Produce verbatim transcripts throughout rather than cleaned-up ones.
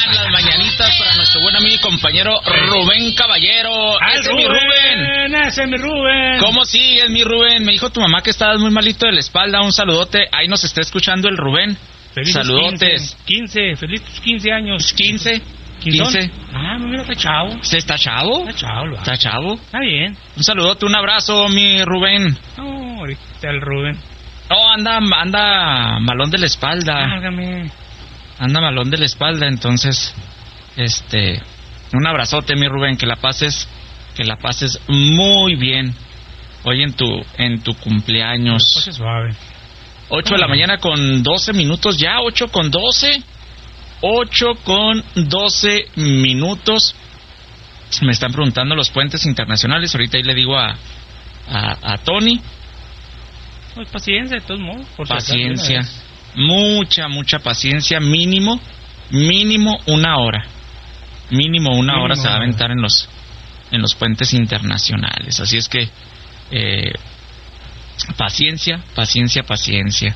van las mañanitas para nuestro buen amigo y compañero Rubén Caballero. ¡Ah, ¡Ese es mi Rubén! ¡Ese es mi Rubén! ¿Cómo sigues, mi Rubén? Me dijo tu mamá que estabas muy malito de la espalda. Un saludote. Ahí nos está escuchando el Rubén. Felices Saludotes. quince, quince, felices quince años. quince. ¿Quinzón? quince. Ah, mira, está chavo. ¿Se está chavo? Está chavo, lo ¿Está chavo? Está bien. Un saludote, un abrazo, mi Rubén. No, ahorita el Rubén. Oh, anda, anda malón de la espalda. Hágame. Anda malón de la espalda, entonces, este, un abrazote, mi Rubén, que la pases, que la pases muy bien hoy en tu, en tu cumpleaños. Pase suave. ocho de la mañana con doce minutos ya, ocho con doce. ocho con doce minutos. Me están preguntando los puentes internacionales. Ahorita ahí le digo a, a, a Tony. Pues paciencia, de todos modos. Por Paciencia. Mucha, mucha paciencia. Mínimo, mínimo una hora. Mínimo una Mínimo hora se va a una aventar en los, en los puentes internacionales. Así es que, eh, paciencia, paciencia, paciencia.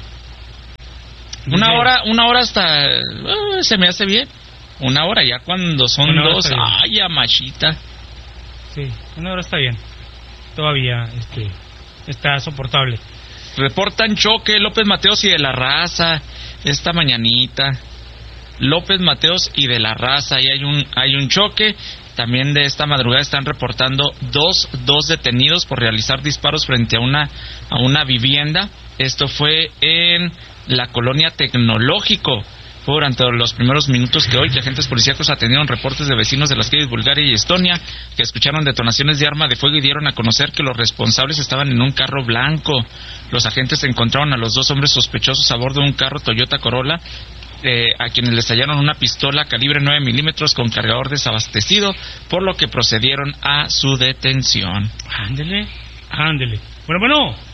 Una hora, una hora hasta uh, se me hace bien. Una hora ya cuando son Una hora dos, está bien. ay, amachita. Sí, una hora está bien. Todavía este está soportable. Reportan choque López Mateos y de la Raza esta mañanita. López Mateos y de la Raza, y hay un hay un choque. También de esta madrugada están reportando dos dos detenidos por realizar disparos frente a una a una vivienda. Esto fue en la colonia Tecnológico. Fue durante los primeros minutos que hoy que agentes policíacos atendieron reportes de vecinos de las calles Bulgaria y Estonia que escucharon detonaciones de arma de fuego y dieron a conocer que los responsables estaban en un carro blanco. Los agentes encontraron a los dos hombres sospechosos a bordo de un carro Toyota Corolla, eh, a quienes les hallaron una pistola calibre nueve milímetros con cargador desabastecido, por lo que procedieron a su detención. Ándele, ándele. Bueno, bueno.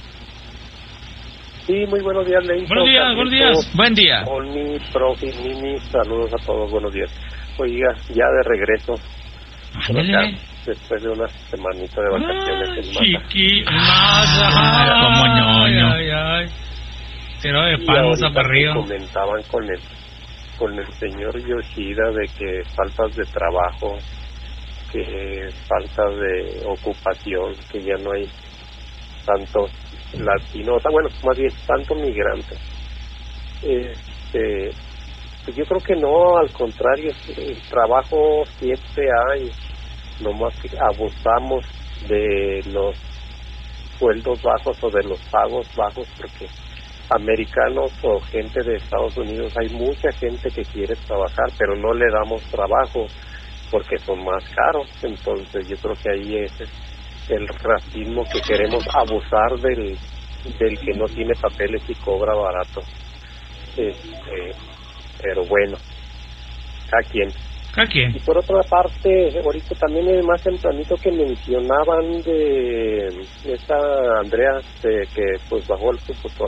Sí, muy buenos días, Leito. Buenos días, Carlito, buenos días. Buen día. Oni, profe, Mimi, saludos a todos, buenos días. Oiga, ya de regreso. por acá, Ándele. después de una semanita de vacaciones Ay, en Mata. chiqui, Ah, Mata. como ñoño. Ay, ay, ay. Pero de Y panza ahorita para arriba. que comentaban con el, con el señor Yoshida de que faltas de trabajo, que falta de ocupación, que ya no hay tanto latino, bueno, más bien tanto migrante. Este, pues yo creo que no, al contrario, el trabajo siempre hay, nomás que abusamos de los sueldos bajos o de los pagos bajos, porque americanos o gente de Estados Unidos hay mucha gente que quiere trabajar, pero no le damos trabajo porque son más caros. Entonces yo creo que ahí es el racismo, que queremos abusar del del que no tiene papeles y cobra barato. Este, pero bueno, cada quien. ¿A quién? Y por otra parte, ahorita también es más tempranito que mencionaban de esta Andrea, de que pues bajó el supositorio,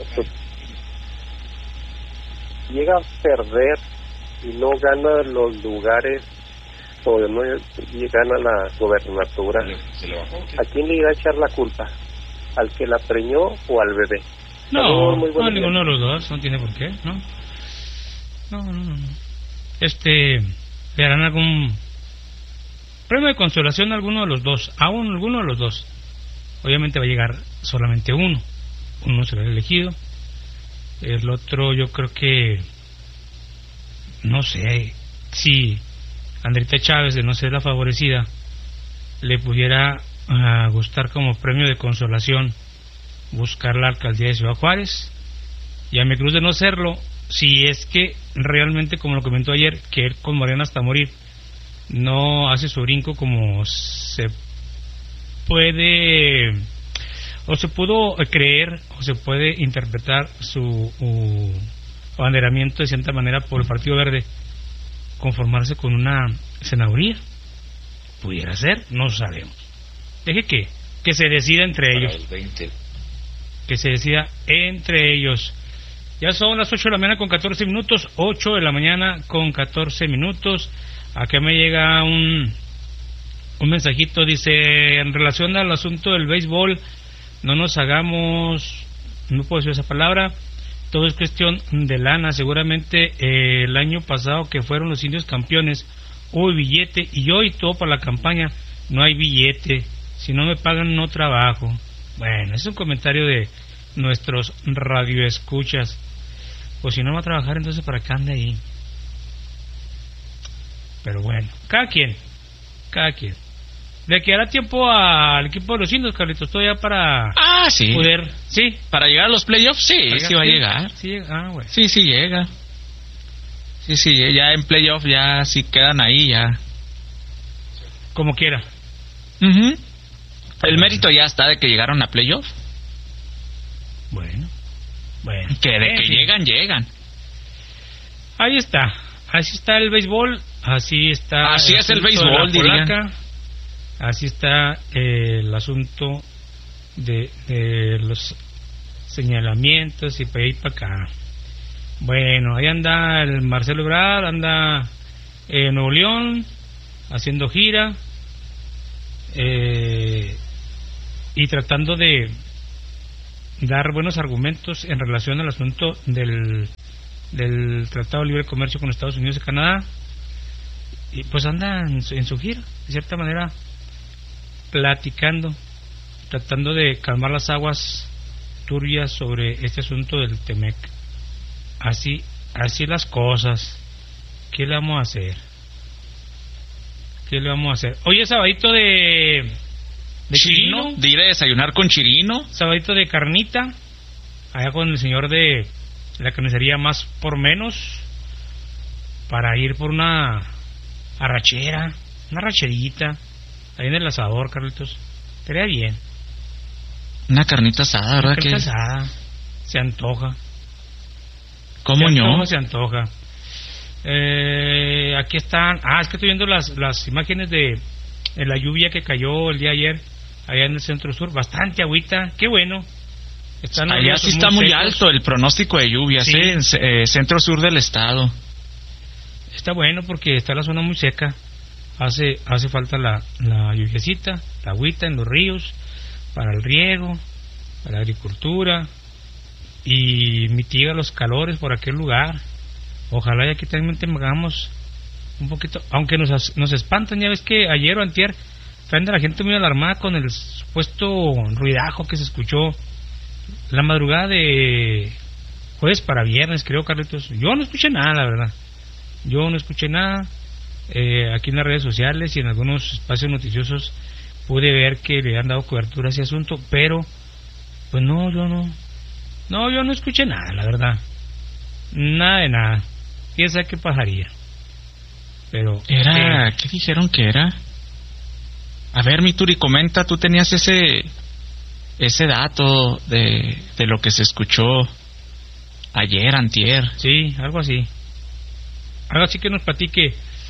llega a perder y no gana los lugares o no gana la gobernatura. ¿A quién le irá a echar la culpa? ¿Al que la preñó o al bebé? No, Saludos, muy no, buenos ninguno días. de los dos, no tiene por qué, ¿no? No, no, no, no. Este, le harán algún premio de consolación a alguno de los dos, a uno, alguno de los dos. Obviamente va a llegar solamente uno, uno será el elegido. El otro yo creo que, no sé, si Andrita Chávez, de no ser la favorecida, le pudiera a gustar como premio de consolación buscar la alcaldía de Ciudad Juárez, y a mi cruz de no serlo, si es que realmente, como lo comentó ayer, que él con Morena hasta morir no hace su brinco como se puede o se pudo creer o se puede interpretar su uh, abanderamiento de cierta manera por el Partido Verde, conformarse con una senaduría. Pudiera ser, no sabemos. Deje que, que se decida entre ellos. Que se decida entre ellos. Ya son las ocho de la mañana con catorce minutos. ocho de la mañana con catorce minutos. Acá me llega un, un mensajito. Dice, en relación al asunto del béisbol, no nos hagamos, no puedo decir esa palabra, todo es cuestión de lana. Seguramente eh, el año pasado que fueron los Indios campeones hubo billete, y hoy todo para la campaña no hay billete. Si no me pagan no trabajo. Bueno, es un comentario de nuestros radioescuchas. Pues si no va a trabajar, entonces para qué anda ahí. Pero bueno, cada quien, cada quien. ¿Le quedará tiempo al equipo de los Indios, Carlitos, todavía para ah, sí. poder, sí, para llegar a los playoffs? Sí, sí va a llegar. Sí, ah, bueno. Sí, sí llega. Sí, sí, ya en playoffs ya sí quedan ahí ya. Como quiera. Uh-huh. El mérito ya está de que llegaron a playoffs. Bueno, bueno. Que de en que fin. llegan, llegan. Ahí está, así está el béisbol, así está. Así es el asunto de béisbol, la diría. polaca, así está eh, el asunto de, de los señalamientos y para allá y para acá. Bueno, ahí anda el Marcelo Ebrard, anda en Nuevo León haciendo gira eh, y tratando de dar buenos argumentos en relación al asunto del del Tratado de Libre Comercio con Estados Unidos y Canadá, y pues anda en su, en su gira, de cierta manera platicando, tratando de calmar las aguas turbias sobre este asunto del Temec. Así, así las cosas. ¿Qué le vamos a hacer? ¿Qué le vamos a hacer? Hoy es sabadito de de Chirino, chirino, de ir a desayunar con Chirino. sabadito de carnita, allá con el señor de la carnicería Más por Menos, para ir por una arrachera, una arracherita ahí en el asador, Carlitos. Estaría bien. Una carnita asada, ¿verdad? Una carnita Que asada. Se antoja. ¿Cómo se no? antoja, se antoja. Eh, aquí están. Ah, es que estoy viendo las las imágenes de, de la lluvia que cayó el día de ayer allá en el centro sur. Bastante agüita. Qué bueno. Están los Allá ríos sí está muy secos. alto el pronóstico de lluvias, Sí. ¿eh? En eh, centro sur del estado. Está bueno porque está la zona muy seca. Hace hace falta la, la lluviecita, la agüita en los ríos, para el riego, para la agricultura, y mitiga los calores por aquel lugar. Ojalá y aquí también tengamos un poquito, aunque nos, as- nos espantan. Ya ves que ayer o antier traen a la gente muy alarmada con el supuesto ruidajo que se escuchó la madrugada de jueves para viernes, creo, Carlitos. Yo no escuché nada, la verdad. Yo no escuché nada. Eh, aquí en las redes sociales y en algunos espacios noticiosos pude ver que le han dado cobertura a ese asunto, pero pues no, yo no. No, yo no escuché nada, la verdad. Nada de nada. ¿Quién sabe qué pasaría? Pero Era, eh, ¿qué dijeron que era? A ver, mi Turi, comenta, tú tenías ese ese dato de, de lo que se escuchó ayer, antier. sí, algo así. Algo así que nos platique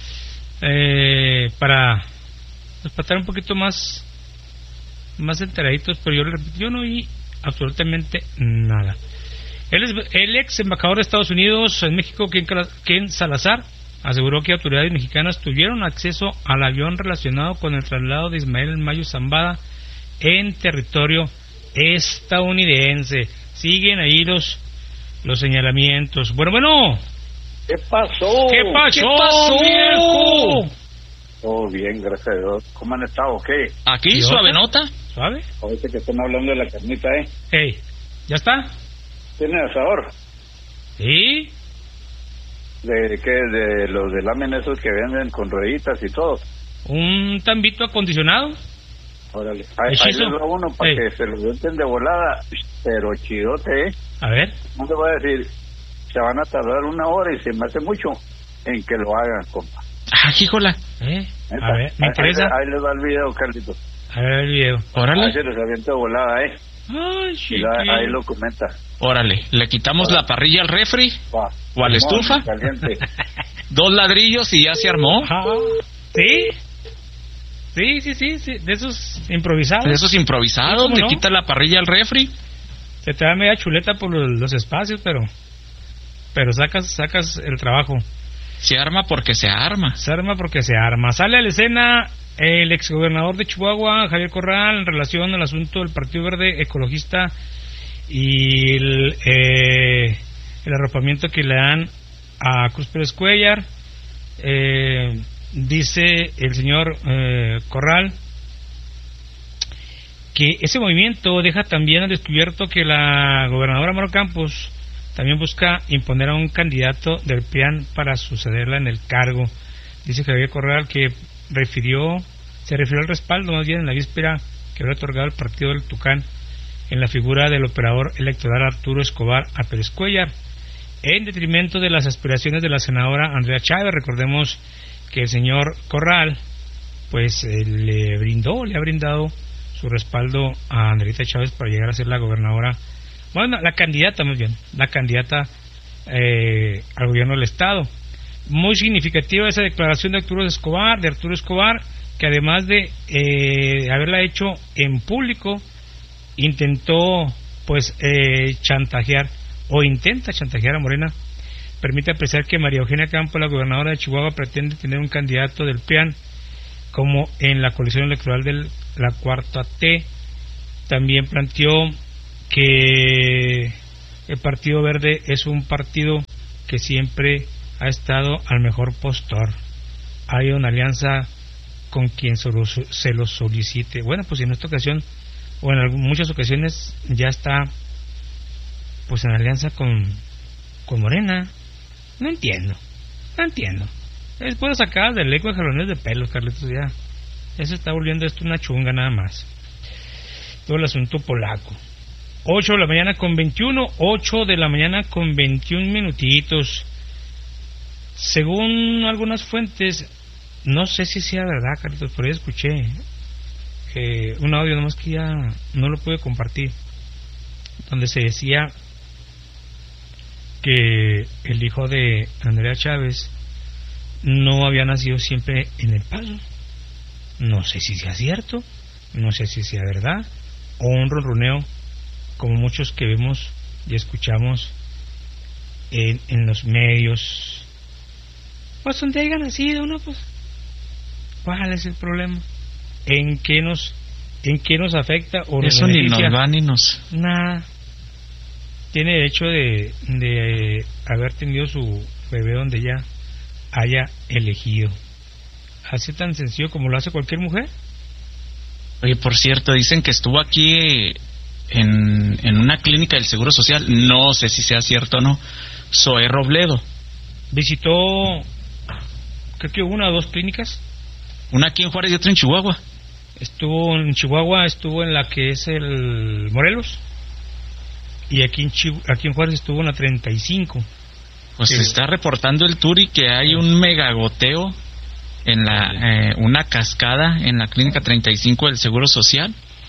eh, para pues, para estar un poquito más más enteraditos, pero yo le repito, yo no oí absolutamente nada. El, ex- el ex embajador de Estados Unidos en México, Ken, Cala- Ken Salazar, aseguró que autoridades mexicanas tuvieron acceso al avión relacionado con el traslado de Ismael Mayo Zambada en territorio estadounidense. Siguen ahí los los señalamientos. Bueno, bueno. ¿Qué pasó? ¿Qué pasó, ¿Qué pasó? viejo? Todo bien, gracias a Dios. ¿Cómo han estado? ¿Qué? Aquí, ¿Y suave otra? nota. ¿Suave? Ahorita que están hablando de la carnita, ¿eh? Hey, ¿ya está? ¿Tiene asador? Sí. ¿De qué? De los de lámina esos que venden con rueditas y todo. Un tambito acondicionado. Órale. Ahí, ahí Hechizo. les va uno para Ey. que se lo venten de volada, pero chidote, ¿eh? A ver. No te voy a decir, se van a tardar una hora y se me hace mucho en que lo hagan, compa. Ah, híjola. Eh, Neta. a ver, me Ahí- interesa. Ahí, ahí les va el video, Carlitos. A ver el video. Ahí Órale, se les avienta de volada, ¿eh? Ay, Y chiquillo. la- ahí lo comenta. órale. Le quitamos la parrilla al refri, Va. ¿O a la Simón, estufa? Caliente. dos ladrillos y ya se armó. Ajá. ¿Sí? Sí, sí, sí, sí. De esos improvisados. De esos improvisados, Sí, ¿cómo le no? quita la parrilla al refri. Se te da media chuleta por los, los espacios, pero pero sacas sacas el trabajo. Se arma porque se arma. Se arma porque se arma. Sale a la escena el exgobernador de Chihuahua, Javier Corral, en relación al asunto del Partido Verde Ecologista y el, eh, el arropamiento que le dan a Cruz Pérez Cuellar. Eh, dice el señor eh, Corral que ese movimiento deja también al descubierto que la gobernadora Maru Campos también busca imponer a un candidato del P R I A N para sucederla en el cargo. Dice Javier Corral que refirió, se refirió al respaldo más bien en la víspera que había otorgado el partido del Tucán en la figura del operador electoral Arturo Escobar a Pérez Cuellar, en detrimento de las aspiraciones de la senadora Andrea Chávez. Recordemos que el señor Corral pues eh, le brindó, le ha brindado su respaldo a Andreita Chávez para llegar a ser la gobernadora, bueno, la candidata más bien, la candidata eh, al gobierno del estado. Muy significativa esa declaración de Arturo Escobar, de Arturo Escobar, que además de eh, haberla hecho en público, intentó pues eh, chantajear o intenta chantajear a Morena. Permite apreciar que María Eugenia Campos, la gobernadora de Chihuahua, pretende tener un candidato del P R I A N como en la coalición electoral de la cuarta T. También planteó que el Partido Verde es un partido que siempre ha estado al mejor postor. Hay una alianza con quien se lo solicite. Bueno, pues en esta ocasión o en muchas ocasiones ya está pues en alianza con con Morena. No entiendo, no entiendo. Es puro sacar del eco de jalones de pelos, Carlitos, ya. Ya se está volviendo esto una chunga nada más. Todo el asunto polaco. ocho de la mañana con veintiuno, ocho de la mañana con veintiún minutitos. Según algunas fuentes, no sé si sea verdad, Carlitos, por ahí escuché eh, un audio nomás que ya no lo pude compartir, donde se decía que el hijo de Andrea Chávez no había nacido siempre en El Paso. No sé si sea cierto, no sé si sea verdad, o un ronroneo como muchos que vemos y escuchamos en, en los medios. Pues donde haya nacido, ¿no? Pues, ¿cuál es el problema? ¿En qué nos, en qué nos afecta o nos Eso beneficia? ni nos va ni nos... Nada. Tiene derecho de, de haber tenido su bebé donde ella haya elegido. Así tan sencillo como lo hace cualquier mujer. Oye, por cierto, dicen que estuvo aquí en, en una clínica del Seguro Social, no sé si sea cierto o no, Zoé Robledo. Visitó, creo que una o dos clínicas. Una aquí en Juárez y otra en Chihuahua. Estuvo en Chihuahua, estuvo en la que es el Morelos. Y aquí en, Chihu- aquí en Juárez estuvo en la treinta y cinco. Pues Sí. se está reportando el Turi que hay un megagoteo en la eh, una cascada en la clínica treinta y cinco del Seguro Social.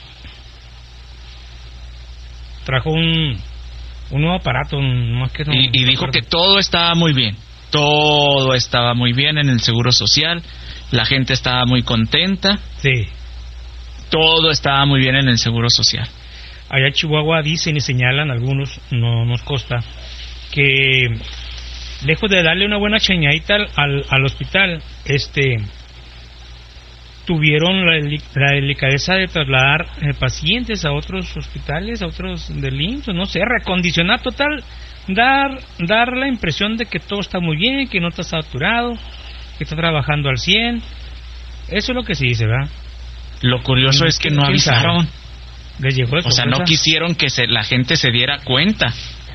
Trajo un, un nuevo aparato, más que no, Y, y no dijo recuerdo. que todo estaba muy bien. Todo estaba muy bien en el Seguro Social. La gente estaba muy contenta. Sí. Todo estaba muy bien en el Seguro Social. Allá en Chihuahua dicen y señalan algunos, no nos consta, que lejos de darle una buena cheñadita al, al, al hospital, este tuvieron la, la delicadeza de trasladar eh, pacientes a otros hospitales, a otros del I M S S, no sé, recondicionar total, dar dar la impresión de que todo está muy bien, que no está saturado, que está trabajando al cien. Eso es lo que se dice, ¿verdad? Lo curioso es que no ¿Quién sabe? avisaron. Les llegó de O sea, sorpresa. no quisieron que se, la gente se diera cuenta.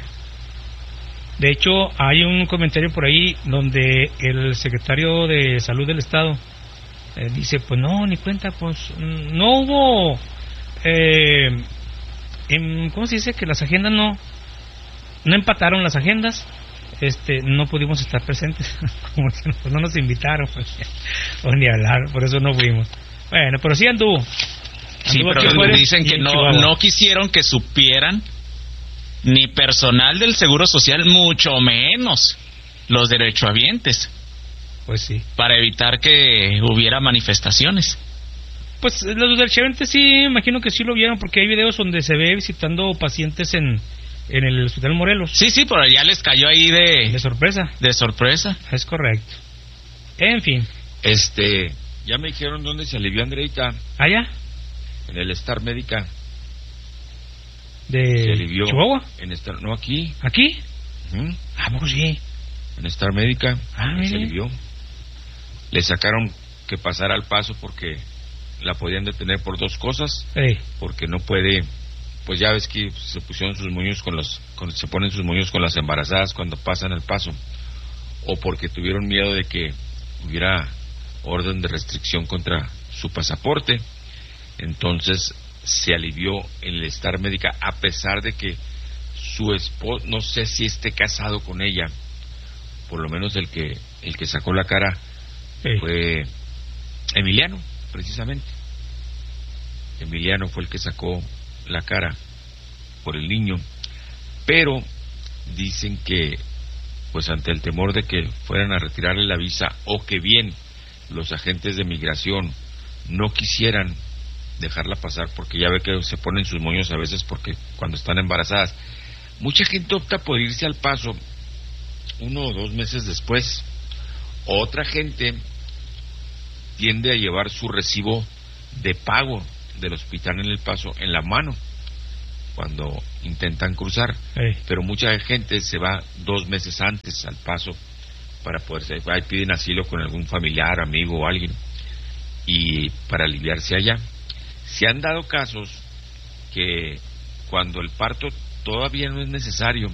De hecho, hay un comentario por ahí donde el secretario de Salud del Estado eh, dice, pues no, ni cuenta, pues no hubo, eh, en, ¿cómo se dice? Que las agendas no, no empataron las agendas, este, no pudimos estar presentes, como que no, pues no nos invitaron, pues, o ni hablar, por eso no fuimos. Bueno, pero sí anduvo. Sí, Anduvo aquí pero afuera dicen y que en no, Chihuahua. no quisieron que supieran ni personal del Seguro Social, mucho menos los derechohabientes, Pues sí. para evitar que hubiera manifestaciones. Pues los del Chevente sí, imagino que sí lo vieron, porque hay videos donde se ve visitando pacientes en, en el Hospital Morelos. Sí, sí, pero ya les cayó ahí De de, sorpresa, de sorpresa. es correcto. En fin, Este, ya me dijeron dónde se alivió Andreita, allá, en el Star Médica. de Se alivió. Chihuahua, En Star, no aquí. aquí, Uh-huh. ¿A poco sí? En Star Médica. Ah, Se mire. alivió. Le sacaron que pasara al Paso porque la podían detener por dos cosas. Ey. Porque no puede, pues ya ves que se pusieron sus moños con los, con, se ponen sus moños con las embarazadas cuando pasan el Paso, o porque tuvieron miedo de que hubiera orden de restricción contra su pasaporte. Entonces se alivió en el Star Médica, a pesar de que su esposo, no sé si esté casado con ella, por lo menos el que el que sacó la cara Ey. fue Emiliano, precisamente. Emiliano fue el que sacó la cara por el niño, pero dicen que, pues ante el temor de que fueran a retirarle la visa, o que bien los agentes de migración no quisieran dejarla pasar, porque ya ve que se ponen sus moños a veces porque cuando están embarazadas, mucha gente opta por irse al Paso uno o dos meses después. Otra gente tiende a llevar su recibo de pago del hospital en El Paso en la mano cuando intentan cruzar. Ey. Pero mucha gente se va dos meses antes al Paso para poderse, ahí piden asilo con algún familiar, amigo o alguien, y para aliviarse allá. Se han dado casos que cuando el parto todavía no es necesario,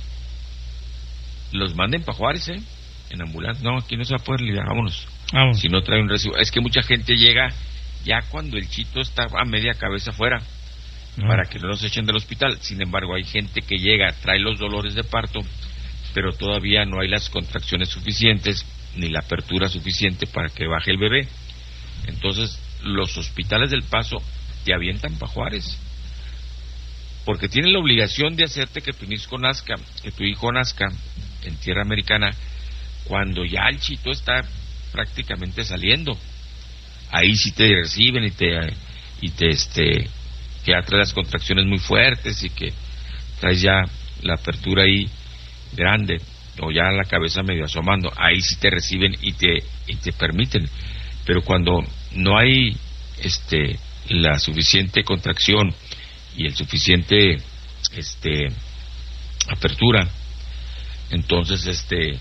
los manden para Juárez, ¿eh? En ambulancia. No, aquí no se va a poder aliviar, vámonos. Vamos. Si no trae un recibo. Es que mucha gente llega ya cuando el chito está a media cabeza afuera, No. para que no los echen del hospital. Sin embargo, hay gente que llega, trae los dolores de parto, pero todavía no hay las contracciones suficientes ni la apertura suficiente para que baje el bebé. Entonces los hospitales del Paso te avientan para Juárez, porque tienen la obligación de hacerte que tu hijo nazca, que tu hijo nazca en tierra americana cuando ya el chito está prácticamente saliendo. Ahí sí te reciben y te y te este que ya trae las contracciones muy fuertes y que traes ya la apertura ahí grande o ya la cabeza medio asomando. Ahí sí te reciben y te y te permiten. Pero cuando no hay este la suficiente contracción y el suficiente este apertura, entonces este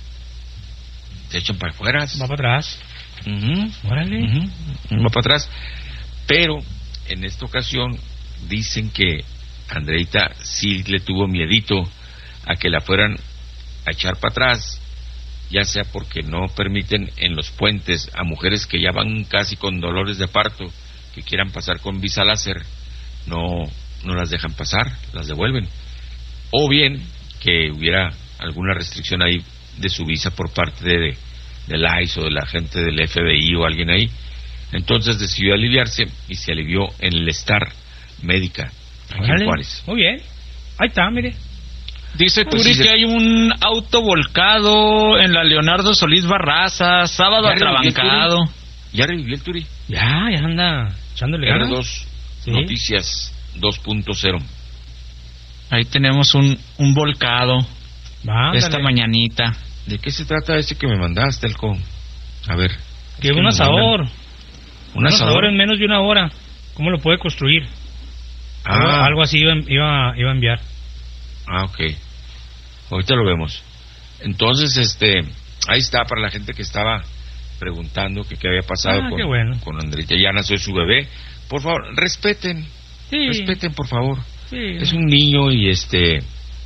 te echan para afuera. Va para atrás. Uh-huh. Órale. Uh-huh. Va para atrás. Pero en esta ocasión dicen que Andreita sí le tuvo miedito a que la fueran a echar para atrás, ya sea porque no permiten en los puentes a mujeres que ya van casi con dolores de parto, que quieran pasar con visa láser, no, no las dejan pasar, las devuelven. O bien que hubiera alguna restricción ahí de su visa por parte de, del I C E o de la gente del F B I o alguien ahí. Entonces decidió aliviarse y se alivió en el Star Médica aquí en Juárez. Muy bien. Ahí está, mire. Dice Pues Turi sí, que se- hay un auto volcado en la Leonardo Solís Barraza, sábado Ya revivió el atrabancado. Ya revivió el Turi. Ya, ya anda echándole R ganas. dos Sí. Noticias dos punto cero. Ahí tenemos un, un volcado Va, esta ándale. mañanita. ¿De qué se trata ese que me mandaste, Elco? A ver. Que es un me asador. mandan- Un ¿Un asador asador? en menos de una hora. ¿Cómo lo puede construir? Algo, Ah, algo así iba, iba, iba a enviar. ah, ok. Ahorita lo vemos. Entonces, este, ahí está para la gente que estaba preguntando que qué había pasado Ah, con, qué bueno. con Andrita. Ya nació su bebé. Por favor, respeten, Sí. respeten, por favor. Sí. Es un niño y este,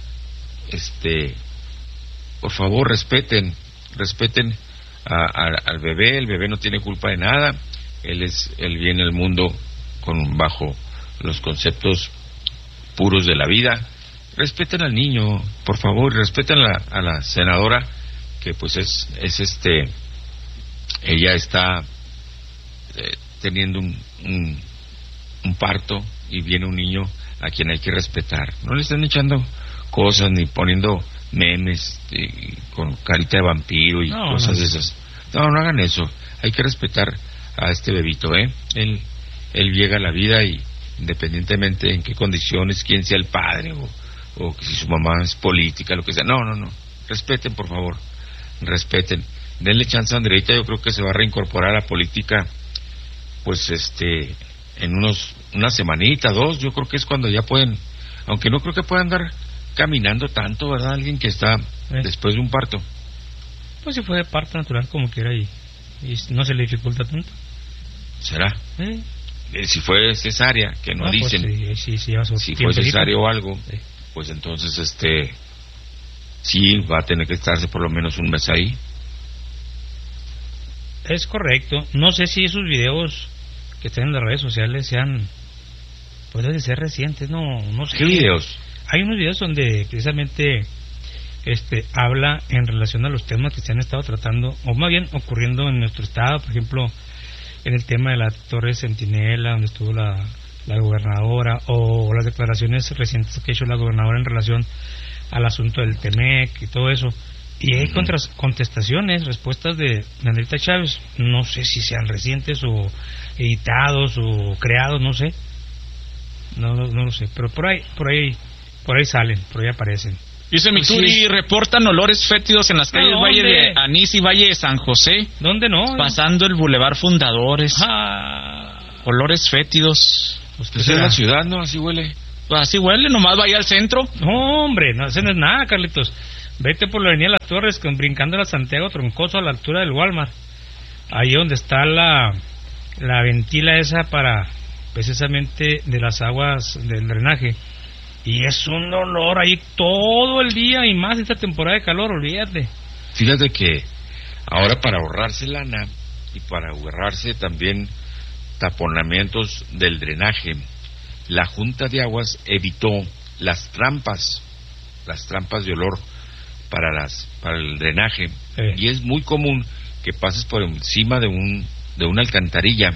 este, por favor, respeten, respeten a- a- al bebé. El bebé no tiene culpa de nada. Él es, él viene al mundo con bajo los conceptos puros de la vida. Respeten al niño, por favor, respeten a la, a la senadora, que pues es, es este, ella está eh, teniendo un, un, un parto y viene un niño a quien hay que respetar. No le están echando cosas ni poniendo memes y, con carita de vampiro y No, cosas no. de esas. No, no hagan eso. Hay que respetar a este bebito, ¿eh? Él, él llega a la vida y independientemente en qué condiciones, quién sea el padre o, o si su mamá es política, lo que sea. No, no, no. Respeten, por favor. Respeten. Denle chance a Andreita. Yo creo que se va a reincorporar a la política, pues, este, en unos, una semanita, dos. Yo creo que es cuando ya pueden, aunque no creo que puedan dar caminando tanto, ¿verdad? Alguien que está ¿Eh? después de un parto. Pues si fue de parto natural como quiera y, y no se le dificulta tanto. ¿Será? ¿Eh? Eh, si fue cesárea, que no, No, pues dicen. sí, sí, sí, lleva su si fue tiempecito. cesárea o algo, Sí. pues entonces este sí va a tener que estarse por lo menos un mes ahí. Es correcto. No sé si esos videos que están en las redes sociales sean, pues deben ser recientes, no, no sé. ¿Qué videos? Hay unos videos donde precisamente este habla en relación a los temas que se han estado tratando, o más bien ocurriendo en nuestro estado, por ejemplo, en el tema de la Torre Centinela, donde estuvo la, la gobernadora, o las declaraciones recientes que ha hecho la gobernadora en relación al asunto del Temec y todo eso. Y hay contras, contestaciones, respuestas de Andrita Chávez, no sé si sean recientes o editados o creados, no sé, no, no, no lo sé, pero por ahí, por ahí, por ahí salen, por ahí aparecen. Dice mi Pues Turi, sí. reportan olores fétidos en las calles ¿A Valle dónde? de Anís y Valle de San José, ¿Dónde no? pasando el Boulevard Fundadores. Ah, Olores fétidos. pues, ¿qué Pues es será? la ciudad, ¿no? Así huele. Pues así huele, nomás vaya al centro. No, hombre, no, eso no es nada, Carlitos. Vete por la avenida Las Torres, con, brincando a Santiago Troncoso a la altura del Walmart. Ahí donde está la, la ventila esa para, precisamente, de las aguas del drenaje. Y es un olor ahí todo el día, y más esta temporada de calor, olvídate. Fíjate que ahora para ahorrarse lana y para ahorrarse también taponamientos del drenaje, la Junta de Aguas evitó las trampas, las trampas de olor para las para el drenaje. Eh. Y es muy común que pases por encima de un de una alcantarilla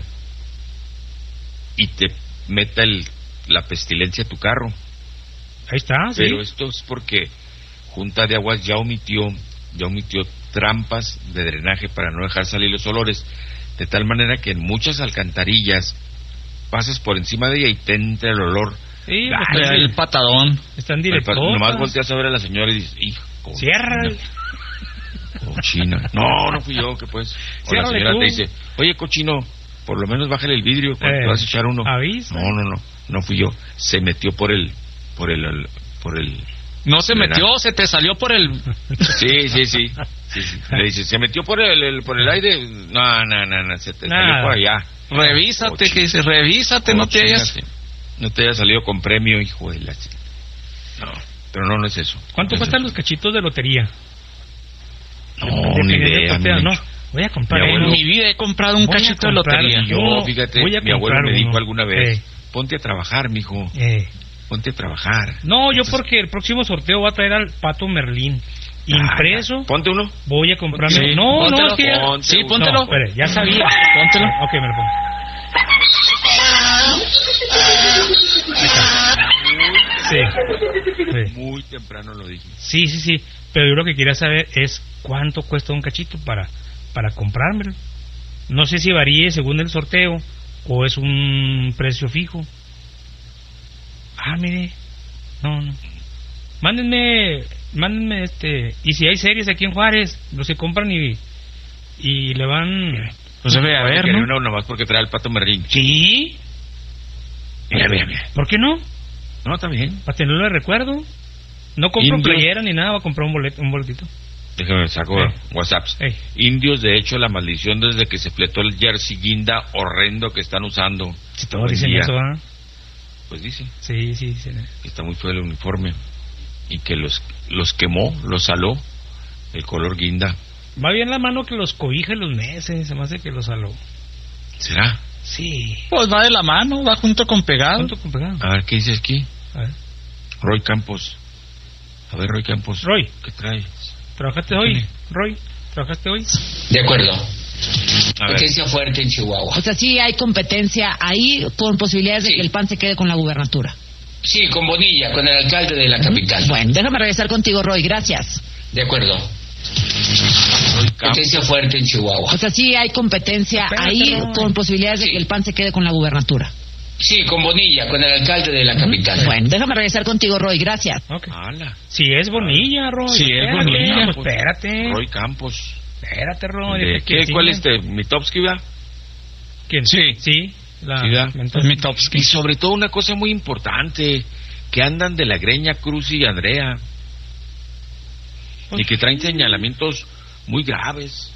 y te meta el, la pestilencia a tu carro. Ahí está, sí. Pero esto es porque Junta de Aguas ya omitió ya omitió trampas de drenaje para no dejar salir los olores, de tal manera que en muchas alcantarillas pasas por encima de ella y te entra el olor. Sí, pues, Ah, están, El patadón. están Pero, directos. nomás volteas a ver a la señora y dices, hijo, cochina, Cierra. cochina. No, no fui yo, que pues. O la Ciérrale señora tú. te dice, oye, cochino, por lo menos bájale el vidrio cuando Eh, te vas a echar uno. avisa. No, no, no, no fui yo. Se metió por el, por el, el- por el. No se ¿Verdad? metió, se te salió por el... Sí, sí, sí. sí, sí. Le dice, se metió por el, el- por el aire. No, no, no, no, se te Nada. salió por allá. Revísate, Cochina. que dice, revísate, no te Cochina, hayas... sí. No te haya salido con premio, hijo de la... No, pero no, no es eso. ¿Cuánto No es cuestan eso. los cachitos de lotería? No, Dependiendo ni del idea. sorteo, mi- no, voy a comprar Mi En uno. abuelo- mi vida he comprado un Voy a cachito de comprar lotería. yo. No, fíjate, voy a mi abuelo comprar me dijo uno. alguna vez, Eh. ponte a trabajar, mijo, Eh. ponte a trabajar. No, yo Entonces, porque el próximo sorteo va a traer al Pato Merlín impreso. ah, ponte uno. Voy a comprarme. Sí, no, no, póntelo. es que ya- Ponte Sí, uno. póntelo. No, espere, ya sabía. Póntelo. Ok, me lo pongo. Ahí está. Sí. Sí. Muy temprano lo dije. Sí, sí, sí. Pero yo lo que quería saber es cuánto cuesta un cachito para, para comprármelo. No sé si varíe según el sorteo o es un precio fijo. Ah, mire. No, no. Mándenme, mándenme este. Y si hay series aquí en Juárez, los se compran y, y le van. Pues debe haber, Quería ¿no? uno nomás porque trae el Pato Merlín. Sí. Mira, mira, mira. ¿Por qué no? No, está bien. Para tenerlo de recuerdo. No compro Indios. playera ni nada, voy a comprar un boleto, un boletito. Déjame saco Eh. WhatsApps. Eh. Indios, de hecho, la maldición desde que se fletó el jersey guinda horrendo que están usando. Si todos hoy dicen día. eso, ¿ah? Pues dice Sí, sí, sí. que está muy feo el uniforme y que los los quemó, los saló el color guinda. Va bien la mano que los cobija y los meses, se me hace que los saló. ¿Será? Sí. Pues va de la mano, va junto con pegado. ¿Cuánto con pegado? A ver, ¿qué dices aquí? A ver. Roy Campos. A ver, Roy Campos. Roy, ¿Qué trae? ¿trabajaste hoy? tiene? Roy, ¿trabajaste hoy? De acuerdo. A ver. Potencia fuerte en Chihuahua. O sea, sí hay competencia ahí con posibilidades de Sí. que el P A N se quede con la gubernatura. Sí, con Bonilla, con el alcalde de la capital. Bueno, déjame regresar contigo, Roy. Gracias. De acuerdo. Roy Campos. Potencia fuerte en Chihuahua. O sea, sí hay competencia Espérate, ahí Roy. con posibilidades de Sí. que el P A N se quede con la gubernatura. Sí, con Bonilla, con el alcalde de la capital. Bueno, déjame regresar contigo, Roy. Gracias. Ok. Ala. Si es Bonilla, Roy. Sí, es espérate, Bonilla. pues espérate. Roy Campos. Espérate, Roy. ¿De deja que qué? ¿Cuál sigan. es este? ¿Mitowski, verdad? ¿Quién? Sí. Sí. La Sí, ¿verdad? mentor. Es Mitowski. Y sobre todo una cosa muy importante, que andan de la greña Cruz y Andrea. Y que traen señalamientos muy graves.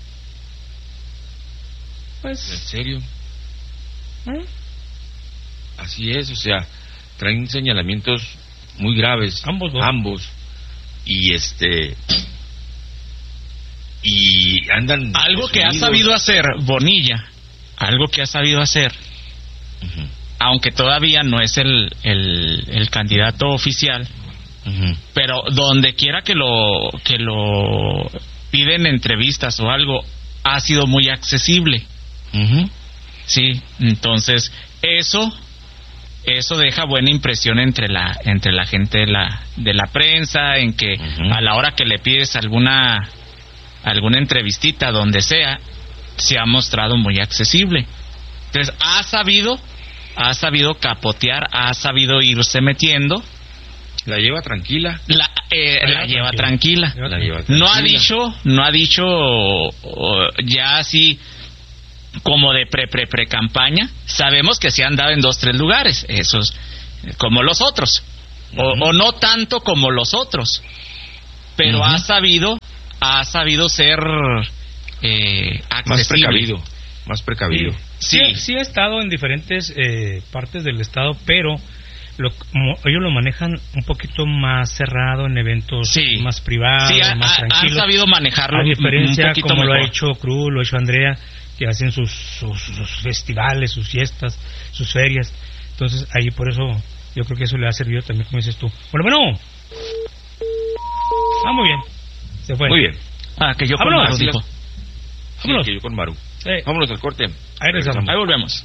Pues... ¿En serio? ¿Eh? Así es, o sea, traen señalamientos muy graves. Ambos dos. Ambos. Y este... Y andan... Algo que ha sabido hacer Bonilla, algo que ha sabido hacer, uh-huh. aunque todavía no es el, el, el candidato oficial, uh-huh. pero donde quiera que lo, que lo piden entrevistas o algo, ha sido muy accesible. Uh-huh. Sí, entonces eso eso deja buena impresión entre la entre la gente de la de la prensa, en que uh-huh. a la hora que le pides alguna alguna entrevistita donde sea, se ha mostrado muy accesible. Entonces ha sabido ha sabido capotear, ha sabido irse metiendo. La lleva tranquila. La, eh, la, la lleva tranquila. tranquila. La lleva tranquila. No ha dicho, no ha dicho oh, ya así como de pre pre pre campaña. Sabemos que se han dado en dos tres lugares, esos como los otros, uh-huh. o, o no tanto como los otros, pero uh-huh. ha sabido, ha sabido ser eh, accesible. Más precavido, más precavido. Sí, sí, sí ha estado en diferentes eh, partes del estado, pero Lo, ellos lo manejan un poquito más cerrado en eventos sí. más privados, sí, ha, más tranquilos. Han sabido manejarlo. A diferencia un poquito como mejor. Lo ha hecho Cruz, lo ha hecho Andrea, que hacen sus, sus, sus festivales, sus fiestas, sus ferias. Entonces ahí por eso yo creo que eso le ha servido también, como dices tú. Bueno, bueno. Ah, muy bien. Se fue. Muy bien. Ah, que yo con Vámonos. Maru dijo. Sí, Vámonos. que yo con Maru. Sí. Vámonos al corte. Ahí regresamos. Ahí volvemos.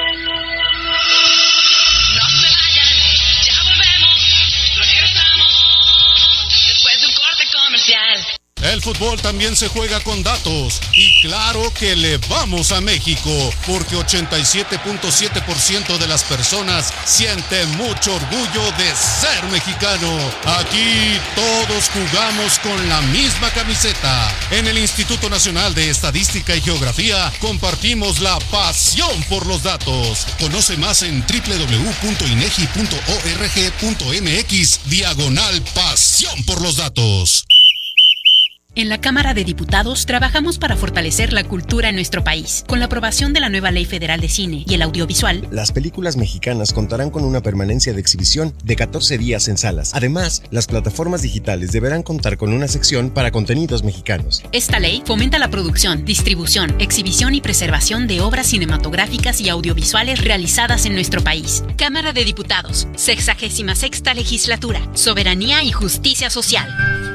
El fútbol también se juega con datos y claro que le vamos a México porque ochenta y siete punto siete por ciento de las personas sienten mucho orgullo de ser mexicano. Aquí todos jugamos con la misma camiseta. En el Instituto Nacional de Estadística y Geografía compartimos la pasión por los datos. Conoce más en doble u doble u doble u punto inegi punto org punto mx diagonal pasión por los datos. En la Cámara de Diputados trabajamos para fortalecer la cultura en nuestro país. Con la aprobación de la nueva Ley Federal de Cine y el Audiovisual, las películas mexicanas contarán con una permanencia de exhibición de catorce días en salas. Además, las plataformas digitales deberán contar con una sección para contenidos mexicanos. Esta ley fomenta la producción, distribución, exhibición y preservación de obras cinematográficas y audiovisuales realizadas en nuestro país. Cámara de Diputados, sexagésima sexta legislatura, soberanía y justicia social.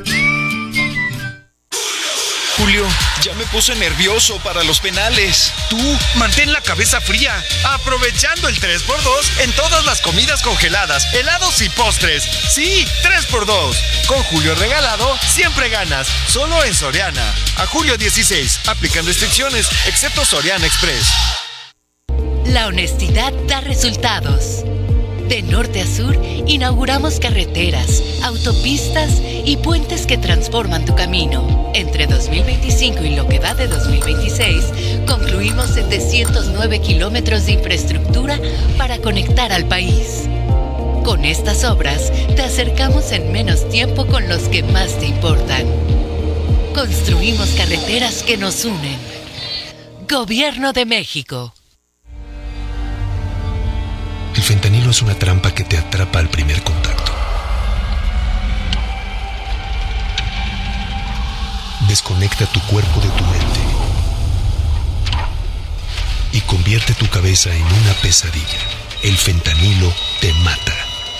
Julio, ya me puse nervioso para los penales. Tú, mantén la cabeza fría, aprovechando el tres por dos en todas las comidas congeladas, helados y postres. Sí, tres por dos. Con Julio regalado, siempre ganas. Solo en Soriana. A julio dieciséis, aplican restricciones, excepto Soriana Express. La honestidad da resultados. De norte a sur, inauguramos carreteras, autopistas y puentes que transforman tu camino. Entre dos mil veinticinco y lo que va de dos mil veintiséis, concluimos setecientos nueve kilómetros de infraestructura para conectar al país. Con estas obras, te acercamos en menos tiempo con los que más te importan. Construimos carreteras que nos unen. Gobierno de México. El fentanilo es una trampa que te atrapa al primer contacto. Desconecta tu cuerpo de tu mente y convierte tu cabeza en una pesadilla. El fentanilo te mata.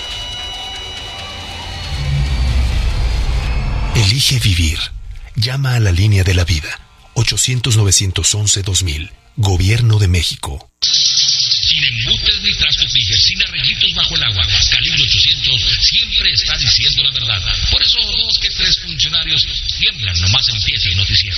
Elige vivir. Llama a la línea de la vida. ochocientos, novecientos once, dos mil. Gobierno de México. Sin embutes ni trastos fijas, sin arreglitos bajo el agua. Calibre ochocientos siempre está diciendo la verdad. Por eso dos que tres funcionarios tiemblan nomás empieza el noticiero.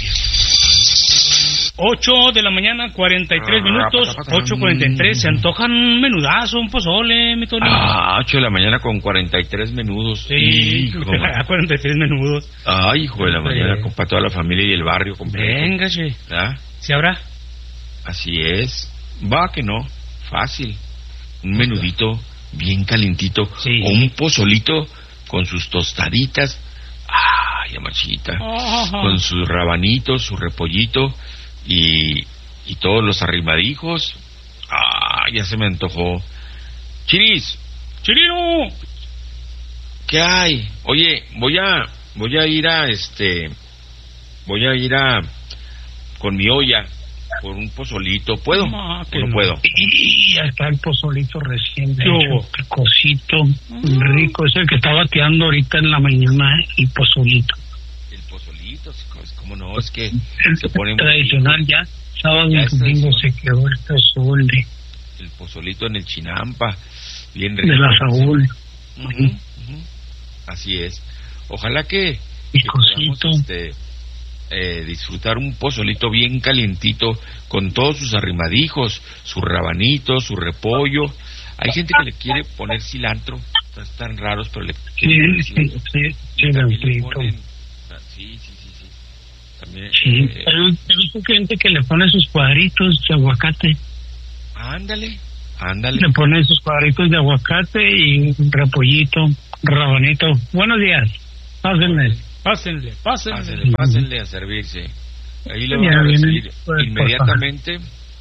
ocho de la mañana, cuarenta y tres minutos, ocho cuarenta y tres. Se antojan un menudazo, un pozole, mi Tony. Ah, ocho de la mañana con cuarenta y tres menudos. Sí, hijo, cuarenta y tres menudos. Ay, hijo de la mañana, con para toda la familia y el barrio completo. Venga, che. ¿Ah? ¿Sí habrá? Así es. Va que no. Fácil. Un menudito bien calientito, sí. o un pozolito con sus tostaditas, ay, amachita, Ajá. con sus rabanitos, su repollito y, y todos los arrimadijos, ah, ya se me antojó. Chiris, Chirino, ¿qué hay? Oye, voy a, voy a ir a este, voy a ir a, con mi olla, por un pozolito, ¿puedo? No, ¿O que no no. puedo? Y ya está el pozolito recién ¿Qué hecho, hubo? picosito, rico, es el que está bateando ahorita en la mañana, el pozolito. El pozolito, ¿cómo no? Es que se pone muy Tradicional rico. ya, sábado Ya y es domingo tradicional. se quedó el pozole El pozolito en el Chinampa, bien de rico. la Saúl. Ujú, ujú. Así es. Ojalá que, que podamos este, eh, disfrutar un pozolito bien calientito con todos sus arrimaditos, sus rabanitos, su repollo. Hay gente que le quiere poner cilantro, están raros, pero le Sí, quieren sí, poner sí, cilantro. sí, Y también le Leoncito. ponen- ah, sí, sí, sí, sí. También, Sí, eh, pero he visto gente que le pone sus cuadritos de aguacate. ándale, ándale. Le pone sus cuadritos de aguacate y un repollito, rabanito. Buenos días, pásenme. Pásenle, pásenle. Pásenle, pásenle a servirse. Ahí lo van Ya a viene, recibir pues, inmediatamente.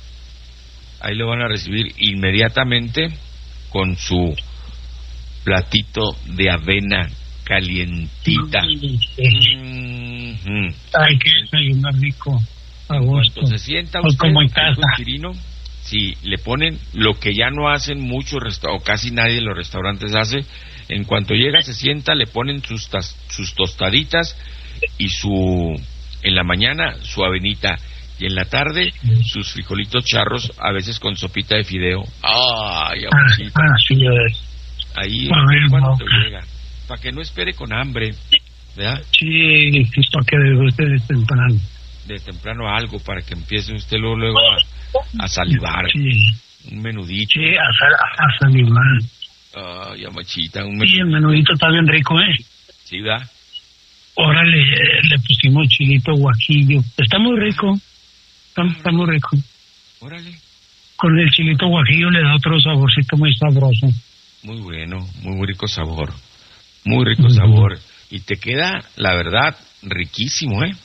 Ahí lo van a recibir inmediatamente con su platito de avena calientita. Mm-hmm. Ay, que desayunar rico, a gusto. Cuando se sienta Pues usted como en ahí casa. con Chirino, si le ponen lo que ya no hacen muchos resta- o casi nadie en los restaurantes hace, en cuanto llega se sienta, le ponen sus tas- sus tostaditas y su en la mañana su avenita y en la tarde sus frijolitos charros, a veces con sopita de fideo. Ay, amorcito. Ah, así es. Ahí A ver, cuando boca. llega, para que no espere con hambre, ¿verdad? Sí, sí, para que les guste de temprano. De temprano algo, para que empiece usted luego, luego a, a salivar. Sí, Un menudito. sí, a, sal- a salivar. Ay, amachita, un Sí, el menudito. menudito está bien rico, ¿eh? Sí, ¿verdad? Ahora le, le pusimos chilito guajillo. Está muy rico. Está, está muy rico. Órale. Con el chilito guajillo le da otro saborcito muy sabroso. Muy bueno, muy rico sabor. Muy rico sabor. Y te queda, la verdad, riquísimo, ¿eh?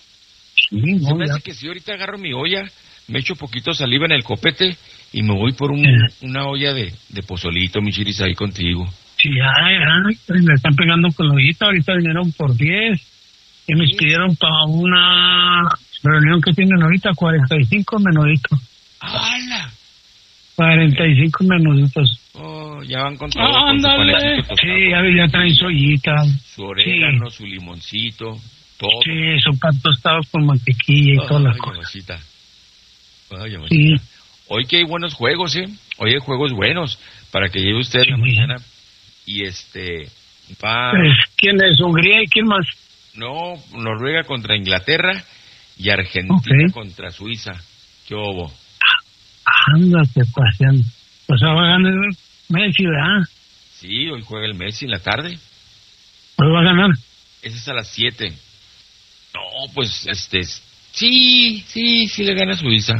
Sí, Se no, me ya. hace que si ahorita agarro mi olla, me echo poquito saliva en el copete y me voy por un, una olla de, de pozolito, mi Chiris, ahí contigo. Sí, ya, ya, le están pegando con la ollita, ahorita vinieron por diez y nos pidieron para una reunión que tienen ahorita, cuarenta y cinco menuditos. ¡Hala! cuarenta y cinco menuditos. Oh, ya van con todo, Ah, con su ándale. panecito tostado, Sí, ya, ya traen su ollita. su orégano, su limoncito, todo. Sí, son pan tostados con mantequilla y todas las Ay, cosas. amachita. Ay, amachita. Sí. Hoy que hay buenos juegos, ¿eh? Hoy hay juegos buenos para que lleve usted en la mañana y este va... Pues, ¿quién es? ¿Hungría y quién más? No, Noruega contra Inglaterra y Argentina Ok. contra Suiza. ¿Qué hubo? Ándate paseando. O sea, va a ganar Messi, ¿verdad? Sí, hoy juega el Messi en la tarde. Hoy va a ganar. Ese es a las siete. No, pues, este... Sí, sí, sí le gana Suiza.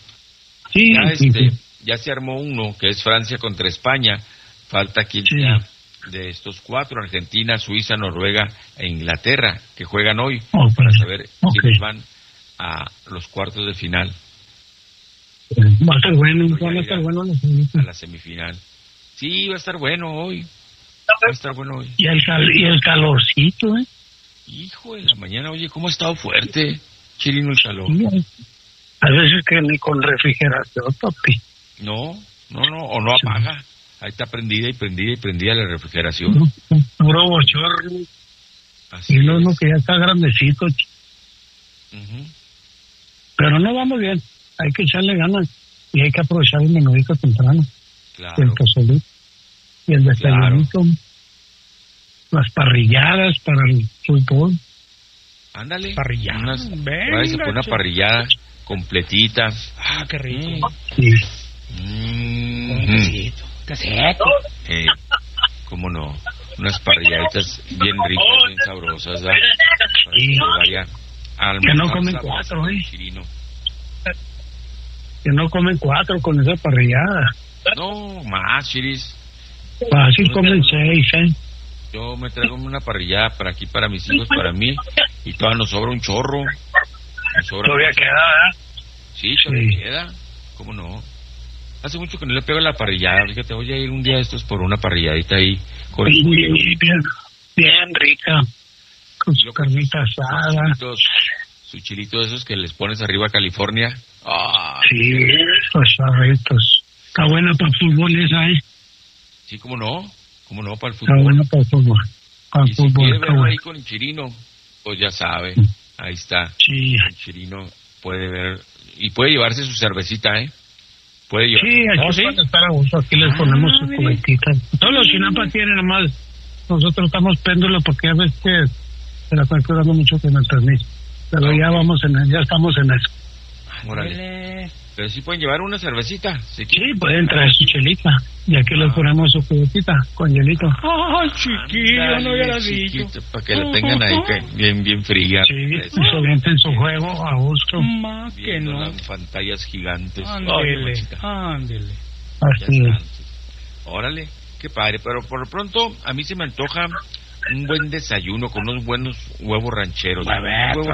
Sí, Ya, sí, este, sí. ya se armó uno, que es Francia contra España. Falta quien Sí. sea de estos cuatro, Argentina, Suiza, Noruega e Inglaterra, que juegan hoy, Oh, para pues, saber ok. quiénes van a los cuartos de final, Va a estar bueno, Voy a van a ir estar a- buenos los jueguitos. a la semifinal. Sí, va a estar bueno hoy. Va a estar bueno hoy. Y el, cal- y el calorcito, ¿eh? Hijo de la mañana, oye, ¿cómo ha estado fuerte, Chirino, el calor? Sí, a veces que ni con refrigeración, papi. No, no, no, o no apaga. Ahí está prendida y prendida y prendida la refrigeración. Puro bochorno. Así Y no, es. no, que ya está grandecito. ch- Ujú. Pero no vamos bien. Hay que echarle ganas. Y hay que aprovechar el menudito temprano. Claro. El pozolito. Y el desayunito. Las parrilladas para el fútbol. Ándale. Parrillada. Unas, Venga, váyase por una che. parrillada completita. Ah, qué rico. Sí. Mm, Qué seco. eh, ¿Cómo no? Unas parrilladitas bien ricas, bien sabrosas, ¿verdad? Para Sí. que vaya a Que no almorzar comen sabroso, cuatro, ¿eh? Chirino. Que no comen cuatro con esa parrillada. No, más, Chiris. Fácil comen seis, ¿eh? Yo me traigo una parrillada para aquí, para mis hijos, para mí, y todavía nos sobra un chorro. Nos sobra Todavía mucho. queda, ¿verdad? Sí, todavía Sí. queda. ¿Cómo no? Hace mucho que no le pego a la parrillada. Fíjate, voy a ir un día de estos por una parrilladita ahí. Con Sí, bien, bien rica, con su carnita asada. chilitos, su chilito de esos que les pones arriba a California. Ah, Sí, los charritos. Está buena para el fútbol esa, ¿eh? sí, ¿cómo no? ¿Cómo no? Para el Está fútbol. buena para el fútbol. Para el Y si fútbol, quiere está verlo bueno. ahí con el Chirino, pues ya sabe. Ahí está. Sí. El Chirino puede ver. Y puede llevarse su cervecita, ¿eh? Puede llevar. Sí, aquí ¿Oh, sí? pueden estar a gusto, aquí les Ah, ponemos su mire. cubetita. Todos los Chinampa tienen nomás, nosotros estamos péndulo porque a veces que se la están curando mucho con el permiso. Pero Ah, ya ok. vamos en ya estamos en eso. Órale. Dele. Pero sí pueden llevar una cervecita. Si Sí, pueden traer su chelita y aquí les ponemos su cubetita con hielito. Ay, chiquillo, no ya lo has dicho. Para que la tengan ahí que- bien, bien fría. Sí, Fresca. se avienten su juego a gusto. Más que Viendo no. las pantallas gigantes. Ay, Ándele, mamachita. ándele. Ya Así están. es. Órale, qué padre. Pero por lo pronto, a mí se me antoja un buen desayuno con unos buenos huevos rancheros. A ver, Huevos